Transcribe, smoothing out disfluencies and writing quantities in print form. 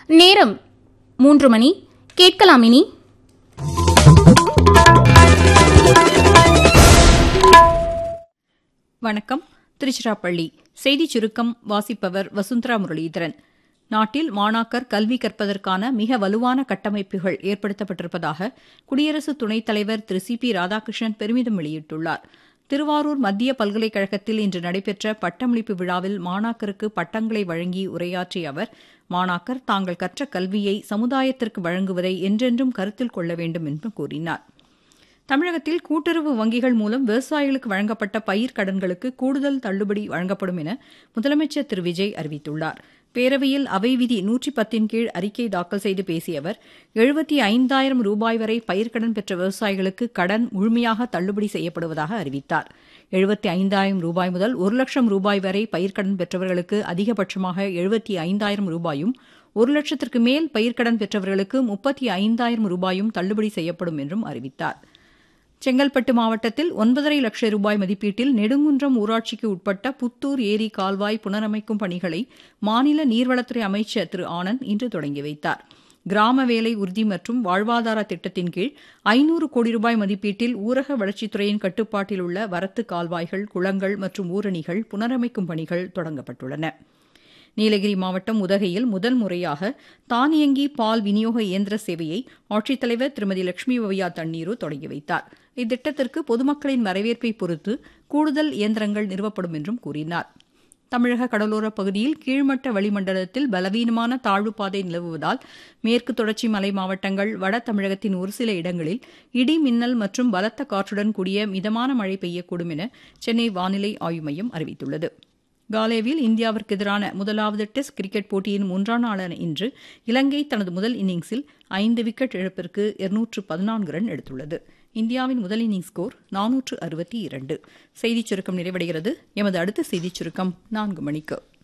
நேரம் 3 மணி. கேட்கலாம் இனி வணக்கம். திருச்சிராப்பள்ளி செய்திச் சுருக்கம் வாசிப்பவர் வசுந்தரா முரளிதரன். நாட்டில் மாணாக்கர் கல்வி கற்பதற்கான மிக வலுவான கட்டமைப்புகள் ஏற்படுத்தப்பட்டிருப்பதாக குடியரசு துணைத் தலைவர் திரு சி பி ராதாகிருஷ்ணன் பெருமிதம் வெளியிட்டுள்ளார். திருவாரூர் மத்திய பல்கலைக்கழகத்தில் இன்று நடைபெற்ற பட்டமளிப்பு விழாவில் மாணாக்கருக்கு பட்டங்களை வழங்கி உரையாற்றிய அவர், மாணாக்கர் தாங்கள் கற்ற கல்வியை சமுதாயத்திற்கு வழங்குவதை என்றென்றும் கருத்தில் கொள்ள வேண்டும் என்று கூறினார். தமிழகத்தில் கூட்டுறவு வங்கிகள் மூலம் விவசாயிகளுக்கு வழங்கப்பட்ட பயிர் கடன்களுக்கு கூடுதல் தள்ளுபடி வழங்கப்படும் என முதலமைச்சர் திரு விஜய் அறிவித்துள்ளார். பேரவையில் அவை விதி 110 கீழ் அறிக்கை தாக்கல் செய்து பேசிய அவர், 75,000 ரூபாய் வரை பயிர்க்கடன் பெற்ற விவசாயிகளுக்கு கடன் முழுமையாக தள்ளுபடி செய்யப்படுவதாக அறிவித்தார். 75,000 ரூபாய் முதல் 1,00,000 ரூபாய் வரை பயிர்க்கடன் பெற்றவர்களுக்கு அதிகபட்சமாக 75,000 ரூபாயும், 1,00,000க்கு மேல் பயிர்க்கடன் பெற்றவர்களுக்கு 35,000 ரூபாயும் தள்ளுபடி செய்யப்படும் என்றும் அறிவித்தார். செங்கல்பட்டு மாவட்டத்தில் 9,50 லட்சம் ரூபாய் மதிப்பீட்டில் நெடுங்குன்றம் ஊராட்சிக்கு உட்பட்ட புத்தூர் ஏரி கால்வாய் புனரமைக்கும் பணிகளை மாநில நீர்வளத்துறை அமைச்சர் திரு ஆனந்த் இன்று தொடங்கி வைத்தார். கிராம வேலை உறுதி மற்றும் வாழ்வாதார திட்டத்தின் கீழ் 500 கோடி ரூபாய் மதிப்பீட்டில் ஊரக வளர்ச்சித்துறையின் கட்டுப்பாட்டில் உள்ள வரத்து கால்வாய்கள், குளங்கள் மற்றும் ஊரணிகள் புனரமைக்கும் பணிகள் தொடங்கப்பட்டுள்ளன. நீலகிரி மாவட்டம் உதகையில் முதல் முறையாக தானியங்கி பால் விநியோக இயந்திர சேவையை ஆட்சித்தலைவர் திருமதி லட்சுமி பவ்யா தண்ணீரு தொடங்கி வைத்தார். இத்திட்டத்திற்கு பொதுமக்களின் வரவேற்பை பொறுத்து கூடுதல் இயந்திரங்கள் நிறுவப்படும் என்றும் கூறினார். தமிழக கடலோரப் பகுதியில் கீழ்மட்ட வளிமண்டலத்தில் பலவீனமான தாழ்வுப்பாதை நிலவுவதால் மேற்கு தொடர்ச்சி மலை மாவட்டங்கள், வட தமிழகத்தின் ஒரு சில இடங்களில் இடி மின்னல் மற்றும் பலத்த காற்றுடன் கூடிய மிதமான மழை பெய்யக்கூடும் என சென்னை வானிலை ஆய்வு மையம் அறிவித்துள்ளது. காலேவில் இந்தியாவிற்கு எதிரான முதலாவது டெஸ்ட் கிரிக்கெட் போட்டியின் 3ஆம் நாளான இன்று இலங்கை தனது முதல் இன்னிங்ஸில் 5 விக்கெட் இழப்பிற்கு 214 ரன் எடுத்துள்ளது. இந்தியாவின் முதல் இன்னிங்ஸ் ஸ்கோர் 462. செய்திச் சுருக்கம் நிறைவடைகிறது. எமது அடுத்த செய்திச் சுருக்கம் 4 மணிக்கு.